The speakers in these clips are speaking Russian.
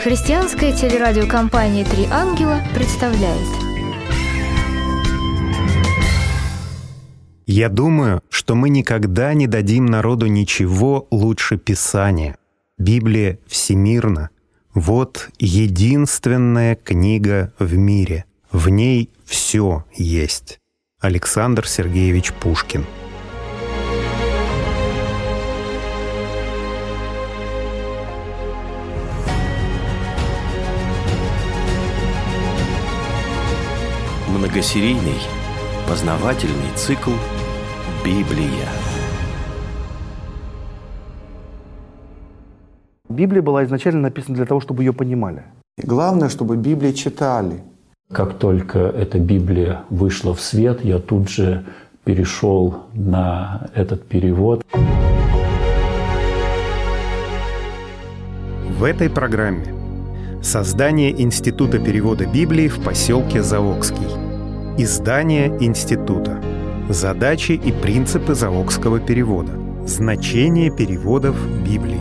Христианская телерадиокомпания «Три ангела» представляет. Я думаю, что мы никогда не дадим народу ничего лучше Писания. Библия всемирна. Вот единственная книга в мире. В ней все есть. Александр Сергеевич Пушкин. Многосерийный познавательный цикл «Библия». Библия была изначально написана для того, чтобы ее понимали. И главное, чтобы Библию читали. Как только эта Библия вышла в свет, я тут же перешел на этот перевод. В этой программе создание Института перевода Библии в поселке Заокский. Издание института. Задачи и принципы заокского перевода. Значение переводов Библии.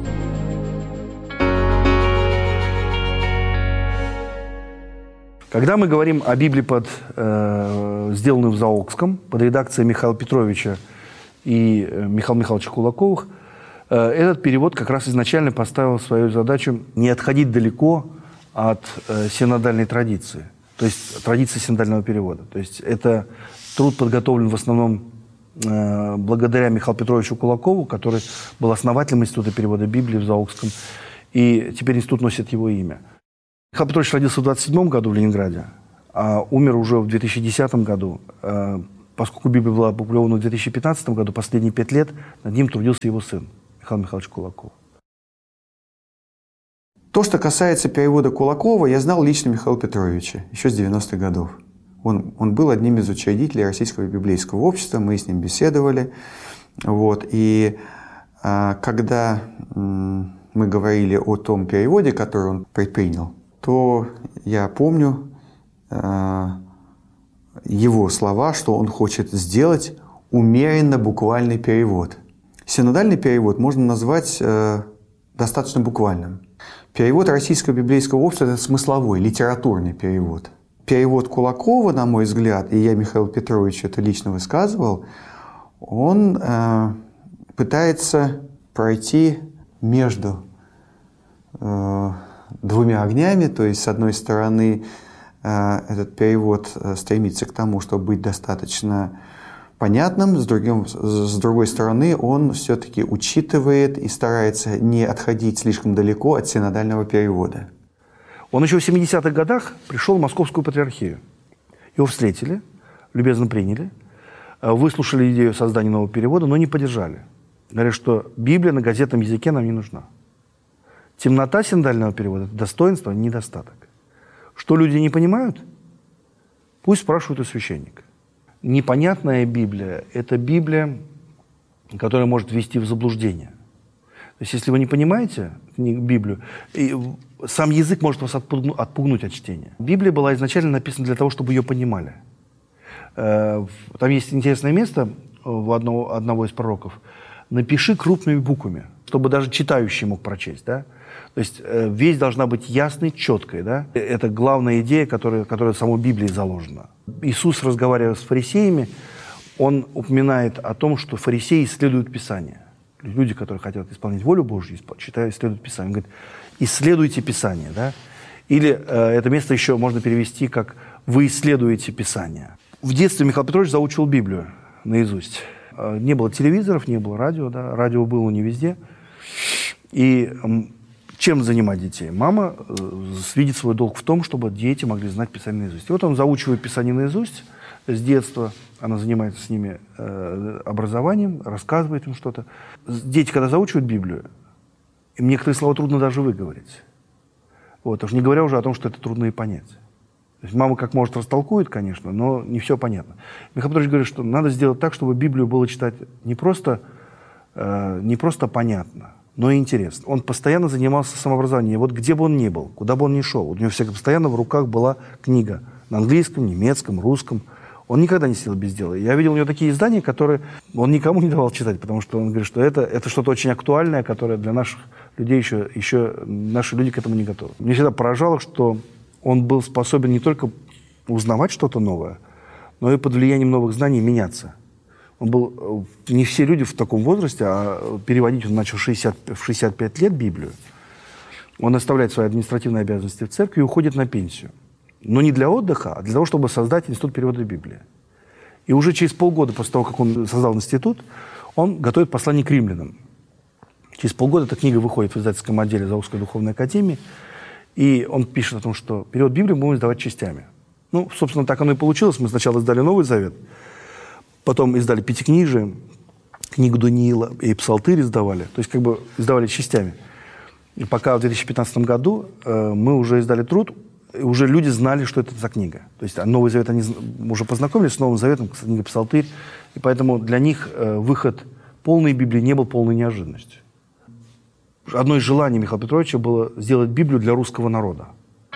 Когда мы говорим о Библии, сделанной в Заокском, под редакцией Михаила Петровича и Михаила Михайловича Кулаковых, этот перевод как раз изначально поставил свою задачу не отходить далеко от синодальной традиции, то есть традиции синодального перевода. То есть это труд подготовлен в основном благодаря Михаилу Петровичу Кулакову, который был основателем Института перевода Библии в Заокском, и теперь институт носит его имя. Михаил Петрович родился в 1927 году в Ленинграде, а умер уже в 2010 году. Поскольку Библия была опубликована в 2015 году, последние 5 лет над ним трудился его сын, Михаил Михайлович Кулаков. То, что касается перевода Кулакова, я знал лично Михаила Петровича еще с 90-х годов. Он был одним из учредителей Российского библейского общества, мы с ним беседовали. И когда мы говорили о том переводе, который он предпринял, то я помню его слова, что он хочет сделать умеренно буквальный перевод. Синодальный перевод можно назвать достаточно буквальным. Перевод Российского библейского общества – это смысловой, литературный перевод. Перевод Кулакова, на мой взгляд, и я Михаилу Петровичу это лично высказывал, он пытается пройти между двумя огнями, то есть, с одной стороны, этот перевод стремится к тому, чтобы быть достаточно понятным, с другой стороны, он все-таки учитывает и старается не отходить слишком далеко от синодального перевода. Он еще в 70-х годах пришел в Московскую патриархию. Его встретили, любезно приняли, выслушали идею создания нового перевода, но не поддержали. Говорят, что Библия на газетном языке нам не нужна. Темнота синодального перевода – это достоинство, а не недостаток. Что люди не понимают, пусть спрашивают у священника. Непонятная Библия – это Библия, которая может ввести в заблуждение. То есть, если вы не понимаете Библию, сам язык может вас отпугнуть от чтения. Библия была изначально написана для того, чтобы ее понимали. Там есть интересное место у одного из пророков. «Напиши крупными буквами», чтобы даже читающий мог прочесть. Да? То есть весть должна быть ясной, четкой. Да? Это главная идея, которая в самой Библии заложена. Иисус, разговаривая с фарисеями, он упоминает о том, что фарисеи исследуют Писание. Люди, которые хотят исполнять волю Божью, исследуют Писание. Он говорит, исследуйте Писание. Да? Или это место еще можно перевести как «вы исследуете Писание». В детстве Михаил Петрович заучивал Библию наизусть. Не было телевизоров, не было радио. Да? Радио было не везде. И чем занимать детей? Мама видит свой долг в том, чтобы дети могли знать Писание наизусть. И вот он заучивает Писание наизусть с детства. Она занимается с ними образованием, рассказывает им что-то. Дети, когда заучивают Библию, им некоторые слова трудно даже выговорить. Уж не говоря уже о том, что это трудно и понять. То есть мама как может растолкует, конечно, но не все понятно. Михаил Петрович говорит, что надо сделать так, чтобы Библию было читать не просто понятно, но и интересно. Он постоянно занимался самообразованием. Вот где бы он ни был, куда бы он ни шел, у него постоянно в руках была книга на английском, немецком, русском. Он никогда не сидел без дела. Я видел у него такие издания, которые он никому не давал читать, потому что он говорит, что это что-то очень актуальное, которое для наших людей еще наши люди к этому не готовы. Мне всегда поражало, что он был способен не только узнавать что-то новое, но и под влиянием новых знаний меняться. Он был, не все люди в таком возрасте, а переводить он начал в 65 лет Библию. Он оставляет свои административные обязанности в церкви и уходит на пенсию. Но не для отдыха, а для того, чтобы создать институт перевода Библии. И уже через полгода после того, как он создал институт, он готовит послание к римлянам. Через полгода эта книга выходит в издательском отделе Заокской духовной академии, и он пишет о том, что перевод Библии мы будем издавать частями. Ну, собственно, так оно и получилось. Мы сначала издали Новый Завет, потом издали Пятикнижие, книгу Даниила и Псалтырь издавали. То есть как бы издавали частями. И пока в 2015 году мы уже издали труд, и уже люди знали, что это за книга. То есть Новый Завет, они уже познакомились с Новым Заветом, с книгой Псалтырь, и поэтому для них выход полной Библии не был полной неожиданностью. Одно из желаний Михаила Петровича было сделать Библию для русского народа.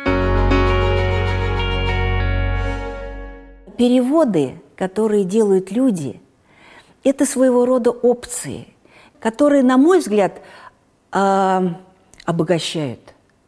Переводы, которые делают люди, это своего рода опции, которые, на мой взгляд, обогащают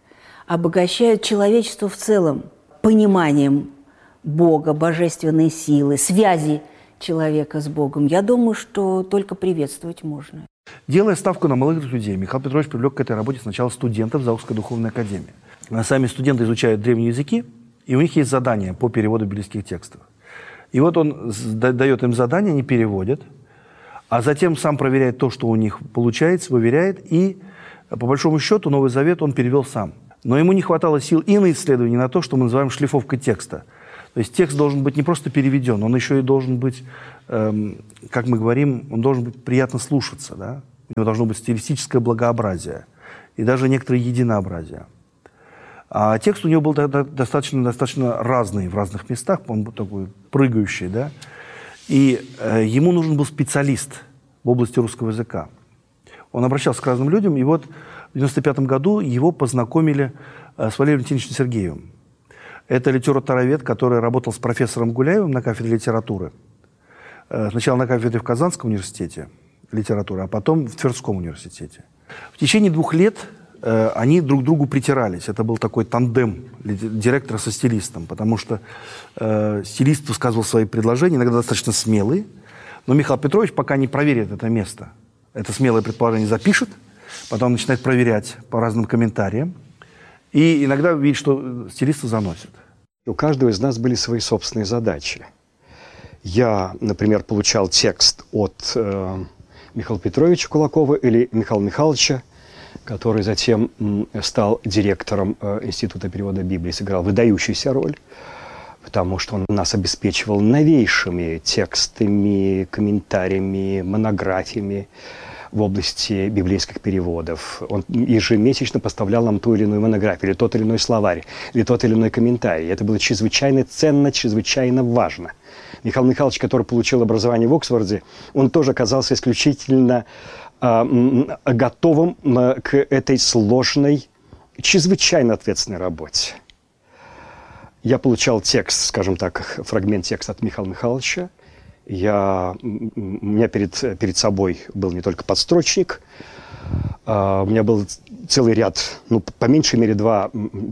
человечество в целом пониманием Бога, божественной силы, связи человека с Богом. Я думаю, что только приветствовать можно. Делая ставку на молодых людей, Михаил Петрович привлек к этой работе сначала студентов Заокской духовной академии. Сами студенты изучают древние языки, и у них есть задания по переводу библейских текстов. И вот он дает им задания, они переводят, а затем сам проверяет то, что у них получается, выверяет, и по большому счету Новый Завет он перевел сам. Но ему не хватало сил и на исследование, и на то, что мы называем шлифовкой текста. То есть текст должен быть не просто переведен, он еще и должен быть, как мы говорим, он должен быть приятно слушаться, да? У него должно быть стилистическое благообразие и даже некоторое единообразие. А текст у него был достаточно разный в разных местах, он был такой прыгающий, да? И ему нужен был специалист в области русского языка. Он обращался к разным людям, и вот в 1995 году его познакомили с Валерием Валентиновичем Сергеевым. Это литературовед, который работал с профессором Гуляевым на кафедре литературы. Сначала на кафедре в Казанском университете литературы, а потом в Тверском университете. В течение 2 лет они друг к другу притирались. Это был такой тандем директора со стилистом, потому что стилист высказывал свои предложения, иногда достаточно смелые, но Михаил Петрович пока не проверит это место. Это смелое предположение запишет, потом начинает проверять по разным комментариям, и иногда видит, что стилиста заносит. У каждого из нас были свои собственные задачи. Я, например, получал текст от Михаила Петровича Кулакова или Михаила Михайловича, который затем стал директором Института перевода Библии, сыграл выдающуюся роль, потому что он нас обеспечивал новейшими текстами, комментариями, монографиями в области библейских переводов. Он ежемесячно поставлял нам ту или иную монографию, или тот или иной словарь, или тот или иной комментарий. Это было чрезвычайно ценно, чрезвычайно важно. Михаил Михайлович, который получил образование в Оксфорде, он тоже оказался исключительно готовым к этой сложной, чрезвычайно ответственной работе. Я получал текст, скажем так, фрагмент текста от Михаила Михайловича. У меня перед собой был не только подстрочник, у меня был целый ряд, по меньшей мере 2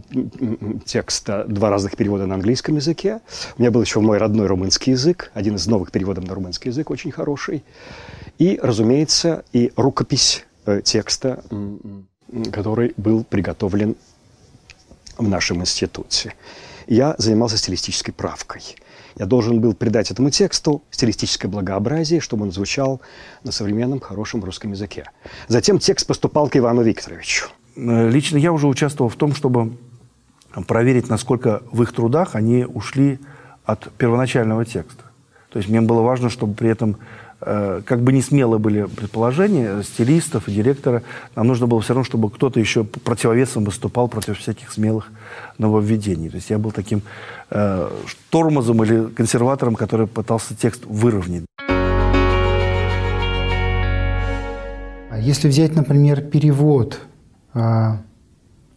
текста, 2 разных перевода на английском языке. У меня был еще мой родной румынский язык, один из новых переводов на румынский язык, очень хороший. И, разумеется, и рукопись текста, который был приготовлен в нашем институте. Я занимался стилистической правкой. Я должен был придать этому тексту стилистическое благообразие, чтобы он звучал на современном, хорошем русском языке. Затем текст поступал к Ивану Викторовичу. Лично я уже участвовал в том, чтобы проверить, насколько в их трудах они ушли от первоначального текста. То есть мне было важно, чтобы при этом, как бы не смелые были предположения стилистов и директора, нам нужно было все равно, чтобы кто-то еще противовесом выступал против всяких смелых нововведений. То есть я был таким тормозом или консерватором, который пытался текст выровнять. Если взять, например, перевод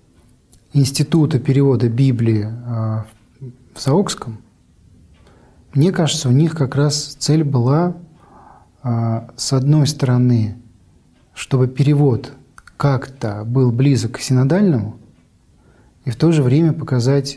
Института перевода Библии в Заокском, Мне кажется, у них как раз цель была, с одной стороны, чтобы перевод как-то был близок к синодальному, и в то же время показать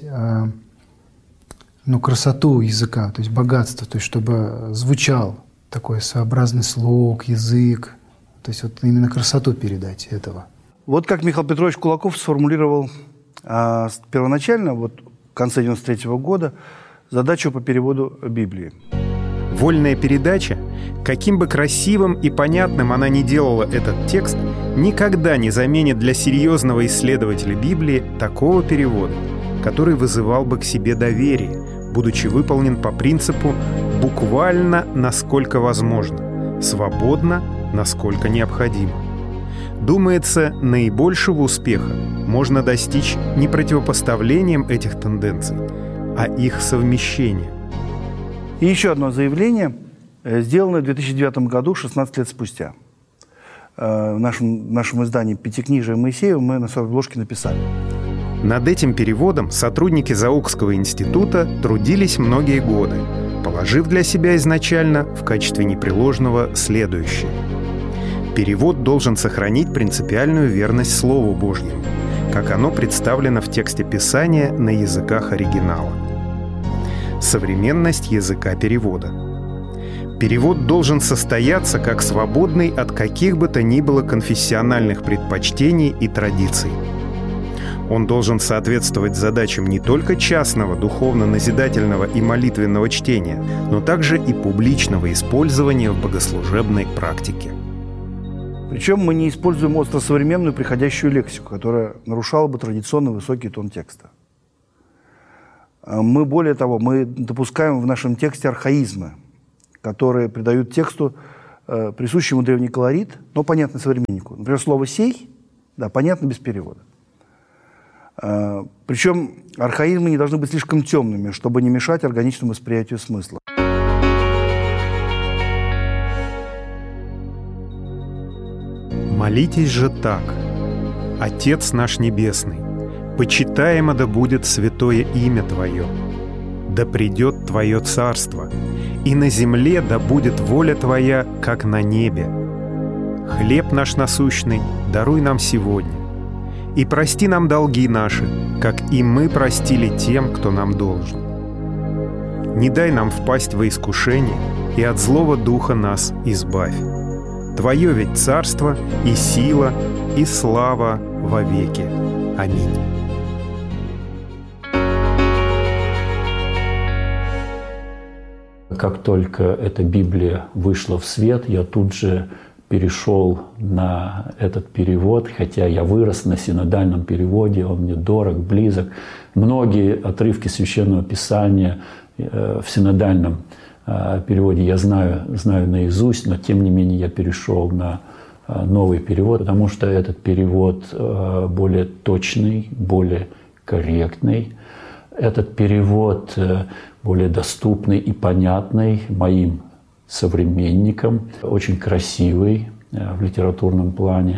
красоту языка, то есть богатство, то есть чтобы звучал такой своеобразный слог, язык, то есть вот именно красоту передать этого. Вот как Михаил Петрович Кулаков сформулировал первоначально, вот в конце 1993 года, задачу по переводу Библии. Вольная передача, каким бы красивым и понятным она ни делала этот текст, никогда не заменит для серьезного исследователя Библии такого перевода, который вызывал бы к себе доверие, будучи выполнен по принципу «буквально, насколько возможно», «свободно, насколько необходимо». Думается, наибольшего успеха можно достичь не противопоставлением этих тенденций, а их совмещением. И еще одно заявление, сделанное в 2009 году, 16 лет спустя. В нашем издании «Пятикнижие Моисеева» мы на своей обложке написали. Над этим переводом сотрудники Заокского института трудились многие годы, положив для себя изначально в качестве непреложного следующее. Перевод должен сохранить принципиальную верность Слову Божьему, как оно представлено в тексте Писания на языках оригинала. Современность языка перевода. Перевод должен состояться как свободный от каких бы то ни было конфессиональных предпочтений и традиций. Он должен соответствовать задачам не только частного, духовно-назидательного и молитвенного чтения, но также и публичного использования в богослужебной практике. Причем мы не используем остросовременную приходящую лексику, которая нарушала бы традиционно высокий тон текста. Мы, более того, мы допускаем в нашем тексте архаизмы, которые придают тексту присущий ему древний колорит, но понятный современнику. Например, слово «сей», да, понятно без перевода. Причем архаизмы не должны быть слишком темными, чтобы не мешать органичному восприятию смысла. «Молитесь же так: Отец наш Небесный, почитаемо да будет святое имя Твое, да придет Твое царство, и на земле да будет воля Твоя, как на небе. Хлеб наш насущный даруй нам сегодня, и прости нам долги наши, как и мы простили тем, кто нам должен. Не дай нам впасть во искушение, и от злого духа нас избавь. Твое ведь царство и сила, и слава вовеки. Аминь». Как только эта Библия вышла в свет, я тут же перешел на этот перевод, хотя я вырос на синодальном переводе, он мне дорог, близок. Многие отрывки Священного Писания в синодальном переводе я знаю наизусть, но тем не менее я перешел на новый перевод, потому что этот перевод более точный, более корректный. Этот перевод более доступный и понятный моим современникам, очень красивый в литературном плане.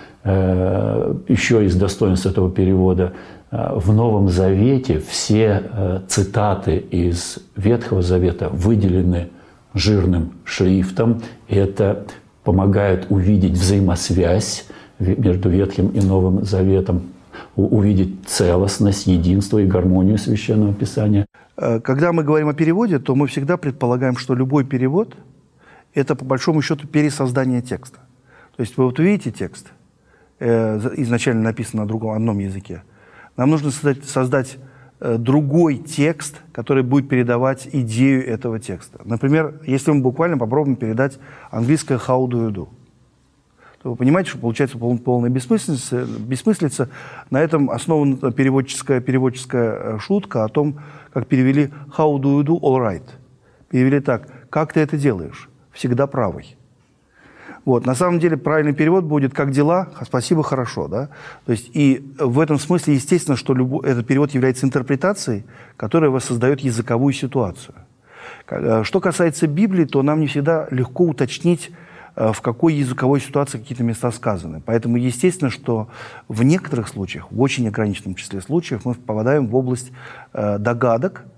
Еще из достоинств этого перевода: в Новом Завете все цитаты из Ветхого Завета выделены жирным шрифтом, и это помогает увидеть взаимосвязь между Ветхим и Новым Заветом, увидеть целостность, единство и гармонию Священного Писания. Когда мы говорим о переводе, то мы всегда предполагаем, что любой перевод – это, по большому счету, пересоздание текста. То есть вы вот увидите текст, изначально написан на одном языке. Нам нужно создать другой текст, который будет передавать идею этого текста. Например, если мы буквально попробуем передать английское «how do you do», то вы понимаете, что получается полная бессмыслица. На этом основана переводческая шутка о том, как перевели «how do you do all right». Перевели так: «как ты это делаешь? Всегда правый». Вот. На самом деле правильный перевод будет «как дела? Спасибо, хорошо». Да? То есть, и в этом смысле естественно, что этот перевод является интерпретацией, которая воссоздает языковую ситуацию. Что касается Библии, то нам не всегда легко уточнить, в какой языковой ситуации какие-то места сказаны. Поэтому естественно, что в некоторых случаях, в очень ограниченном числе случаев, мы попадаем в область догадок,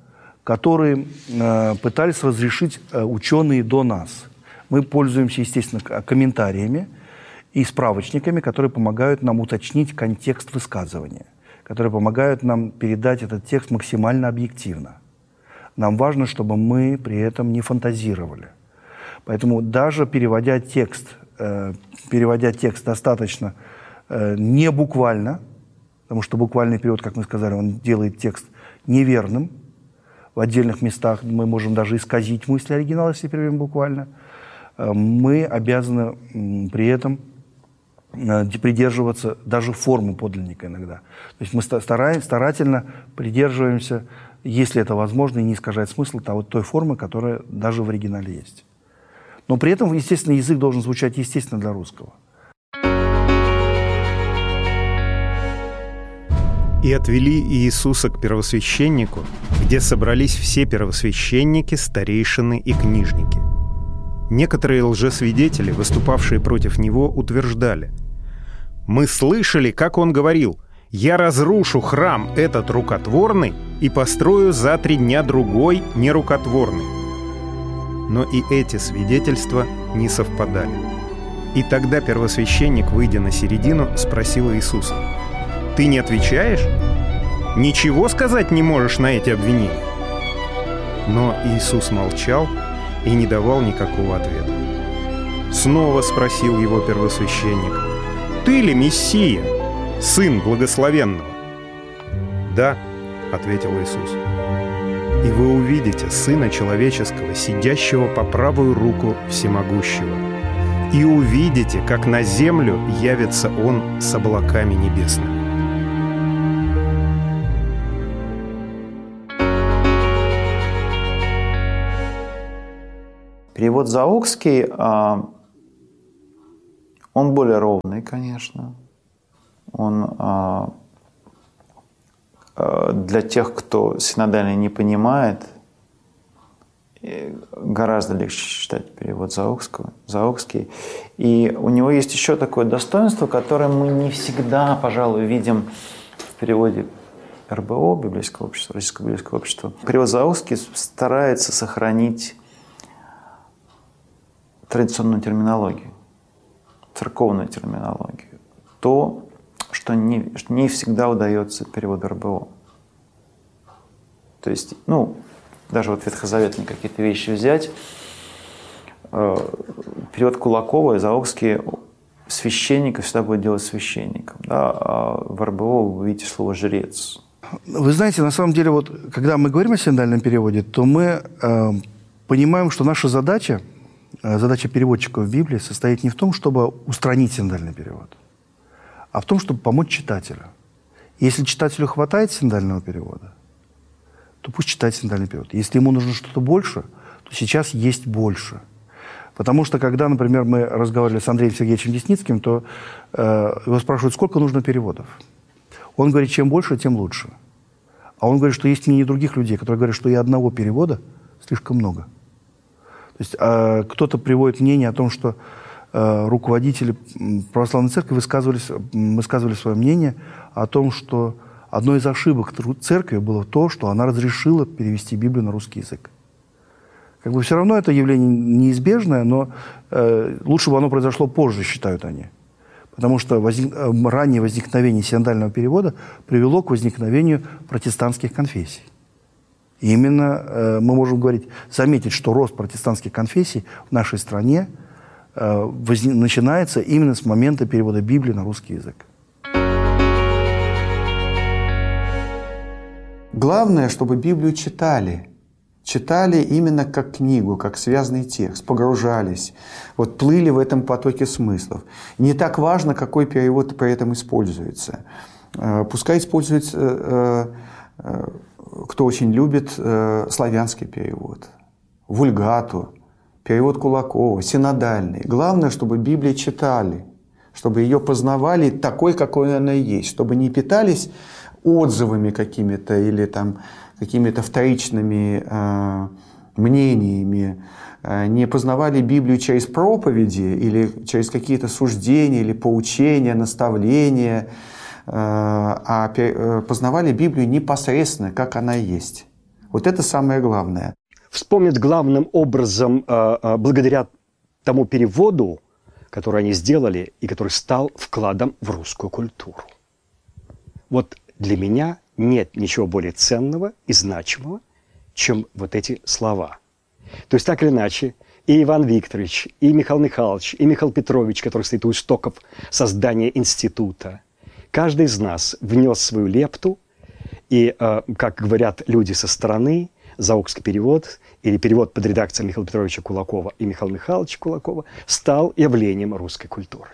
которые пытались разрешить ученые до нас. Мы пользуемся, естественно, комментариями и справочниками, которые помогают нам уточнить контекст высказывания, которые помогают нам передать этот текст максимально объективно. Нам важно, чтобы мы при этом не фантазировали. Поэтому даже переводя текст достаточно не буквально, потому что буквальный перевод, как мы сказали, он делает текст неверным. В отдельных местах мы можем даже исказить мысли оригинала, если переводим буквально. Мы обязаны при этом придерживаться даже формы подлинника иногда. То есть мы старательно придерживаемся, если это возможно, и не искажать смысл той формы, которая даже в оригинале есть. Но при этом, естественно, язык должен звучать естественно для русского. «И отвели Иисуса к первосвященнику, где собрались все первосвященники, старейшины и книжники. Некоторые лжесвидетели, выступавшие против него, утверждали: «Мы слышали, как он говорил: я разрушу храм этот рукотворный и построю за 3 дня другой нерукотворный». Но и эти свидетельства не совпадали. И тогда первосвященник, выйдя на середину, спросил Иисуса: «Ты не отвечаешь? Ничего сказать не можешь на эти обвинения?» Но Иисус молчал и не давал никакого ответа. Снова спросил его первосвященник: «Ты ли Мессия, Сын Благословенного?» «Да», — ответил Иисус. «И вы увидите Сына Человеческого, сидящего по правую руку Всемогущего, и увидите, как на землю явится Он с облаками небесными». Перевод Заокский, он более ровный, конечно. Он для тех, кто синодально не понимает, гораздо легче читать перевод Заокский. И у него есть еще такое достоинство, которое мы не всегда, пожалуй, видим в переводе РБО, Библейского общества, Российского библейского общества. Перевод Заокский старается сохранить традиционную терминологию, церковную терминологию. То, что не всегда удается переводу РБО. То есть, даже вот ветхозаветные какие-то вещи взять, перевод Кулакова и Заокский священника всегда будет делать священником. Да? А в РБО вы видите слово «жрец». Вы знаете, на самом деле, вот, когда мы говорим о синодальном переводе, то мы понимаем, что наша задача переводчика в Библии состоит не в том, чтобы устранить синодальный перевод, а в том, чтобы помочь читателю. Если читателю хватает синодального перевода, то пусть читает синодальный перевод. Если ему нужно что-то больше, то сейчас есть больше. Потому что, когда, например, мы разговаривали с Андреем Сергеевичем Десницким, то его спрашивают, сколько нужно переводов. Он говорит, чем больше, тем лучше. А он говорит, что есть мнение других людей, которые говорят, что и одного перевода слишком много. То есть кто-то приводит мнение о том, что руководители православной церкви высказывали свое мнение о том, что одной из ошибок церкви было то, что она разрешила перевести Библию на русский язык. Как бы все равно это явление неизбежное, но лучше бы оно произошло позже, считают они. Потому что раннее возникновение синодального перевода привело к возникновению протестантских конфессий. И именно мы можем заметить, что рост протестантских конфессий в нашей стране начинается именно с момента перевода Библии на русский язык. Главное, чтобы Библию читали. Читали именно как книгу, как связанный текст, погружались, плыли в этом потоке смыслов. Не так важно, какой перевод при этом используется. Пускай используется, кто очень любит, славянский перевод, вульгату, перевод Кулакова, синодальный. Главное, чтобы Библию читали, чтобы ее познавали такой, какой она есть, чтобы не питались отзывами какими-то или какими-то вторичными мнениями, не познавали Библию через проповеди или через какие-то суждения или поучения, наставления, а познавали Библию непосредственно, как она есть. Вот это самое главное. Вспомнят главным образом, благодаря тому переводу, который они сделали и который стал вкладом в русскую культуру. Вот для меня нет ничего более ценного и значимого, чем вот эти слова. То есть, так или иначе, и Иван Викторович, и Михаил Михайлович, и Михаил Петрович, который стоит у истоков создания института, каждый из нас внес свою лепту, и, как говорят люди со стороны, заокский перевод или перевод под редакцией Михаила Петровича Кулакова и Михаила Михайловича Кулакова стал явлением русской культуры.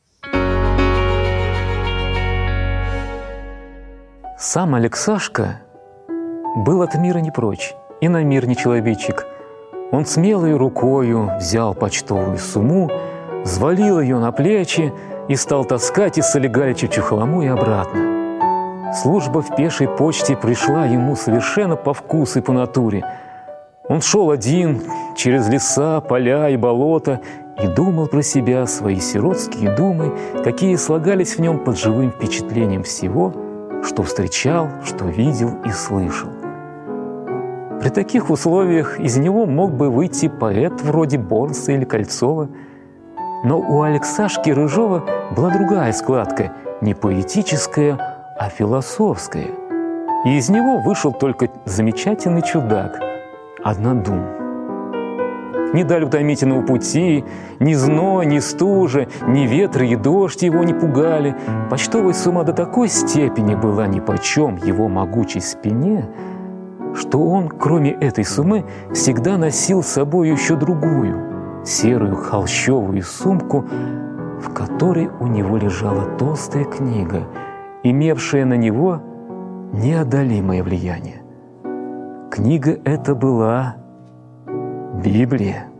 Сам Алексашка был от мира не прочь, и на мир не человечек. Он смелой рукою взял почтовую сумму, взвалил ее на плечи и стал таскать из Солигалича в Чухлому и обратно. Служба в пешей почте пришла ему совершенно по вкусу и по натуре. Он шел один через леса, поля и болота и думал про себя свои сиротские думы, какие слагались в нем под живым впечатлением всего, что встречал, что видел и слышал. При таких условиях из него мог бы выйти поэт вроде Борнса или Кольцова. Но у Алексашки Рыжова была другая складка, не поэтическая, а философская. И из него вышел только замечательный чудак – однодум. Ни даль утомительного пути, ни зной, ни стужа, ни ветры и дождь его не пугали. Почтовая сумма до такой степени была нипочем его могучей спине, что он, кроме этой суммы, всегда носил с собой еще другую, серую холщовую сумку, в которой у него лежала толстая книга, имевшая на него неодолимое влияние. Книга эта была Библия.